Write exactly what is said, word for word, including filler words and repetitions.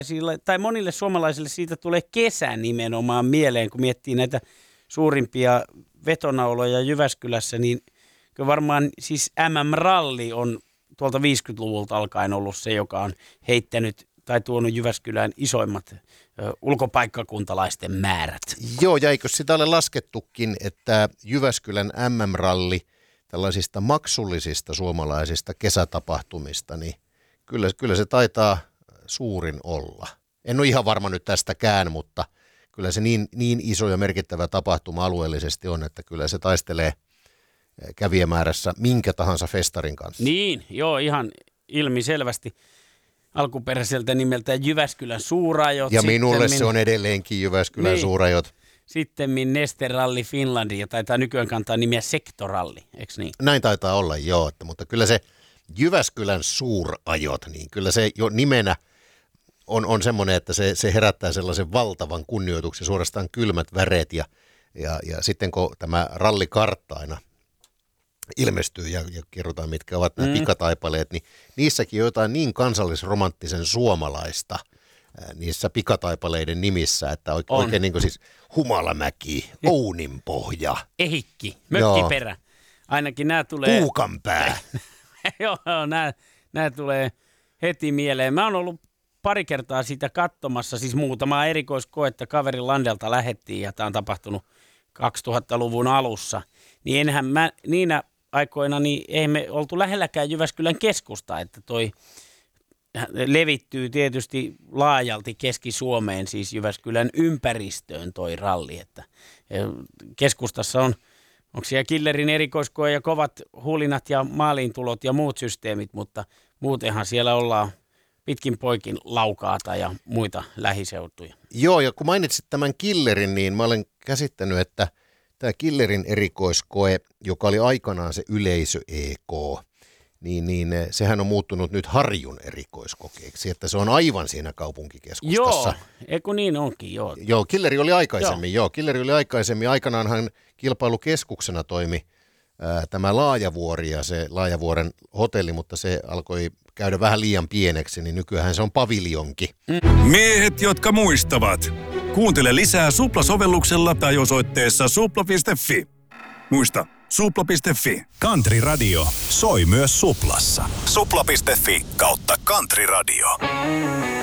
Sillä, tai monille suomalaisille siitä tulee kesä nimenomaan mieleen, kun miettii näitä suurimpia vetonauloja Jyväskylässä, niin kyllä varmaan siis M M-ralli on tuolta viisikymmentäluvulta alkaen ollut se, joka on heittänyt tai tuonut Jyväskylään isoimmat ö, ulkopaikkakuntalaisten määrät. Joo, ja eikö sitä ole laskettukin, että Jyväskylän M M-ralli tällaisista maksullisista suomalaisista kesätapahtumista, niin kyllä, kyllä se taitaa suurin olla. En ole ihan varma nyt tästäkään, mutta kyllä se niin, niin iso ja merkittävä tapahtuma alueellisesti on, että kyllä se taistelee kävijämäärässä minkä tahansa festarin kanssa. Niin, joo, ihan ilmiselvästi alkuperäiseltä nimeltä Jyväskylän Suurajot. Ja minulle sittemmin, se on edelleenkin Jyväskylän niin, Suurajot. Sittemmin Neste Rally Finland ja taitaa nykyään kantaa nimiä Sektoralli, eikö niin? Näin taitaa olla, joo, että, mutta kyllä se Jyväskylän Suurajot, niin kyllä se jo nimenä on, on semmoinen, että se, se herättää sellaisen valtavan kunnioituksen, suorastaan kylmät väreet ja, ja, ja sitten kun tämä rallikartta aina ilmestyy ja, ja kerrotaan, mitkä ovat nämä mm. pikataipaleet, niin niissäkin on jotain niin kansallisromanttisen suomalaista ää, niissä pikataipaleiden nimissä, että oikein, oikein niin kuin siis Humalamäki, Ouninpohja. Ehikki, Mökkiperä. Ainakin nämä tulee... Puukanpää. Joo, nämä, nämä tulee heti mieleen. Mä oon ollut pari kertaa sitä katsomassa, siis muutamaa erikoiskoetta kaverin Landelta lähettiin ja tämä on tapahtunut kaksituhattaluvun alussa. Niin enhän mä niinä aikoina, niin ei me oltu lähelläkään Jyväskylän keskusta, että toi levittyy tietysti laajalti Keski-Suomeen, siis Jyväskylän ympäristöön toi ralli, että keskustassa on, onko siellä Killerin erikoiskoe ja kovat hulinat ja maaliintulot ja muut systeemit, mutta muutenhan siellä ollaan pitkin poikin Laukaata ja muita lähiseutuja. Joo, ja kun mainitsit tämän Killerin, niin mä olen käsittänyt, että tämä Killerin erikoiskoe, joka oli aikanaan se yleisö-E K, niin, niin sehän on muuttunut nyt Harjun erikoiskokeeksi, että se on aivan siinä kaupunkikeskustassa. Joo, eikö niin onkin, joo. Joo, Killeri oli aikaisemmin, joo. joo Killeri oli aikaisemmin. Aikanaanhan kilpailukeskuksena toimi ää, tämä Laajavuori ja se Laajavuoren hotelli, mutta se alkoi käydä vähän liian pieneksi, niin nykyään se on paviljonki. Mm. Miehet, jotka muistavat. Kuuntele lisää Supla-sovelluksella tai osoitteessa supla piste fi. Muista, supla piste fi. Country Radio soi myös Suplassa. supla piste fi kautta Country Radio.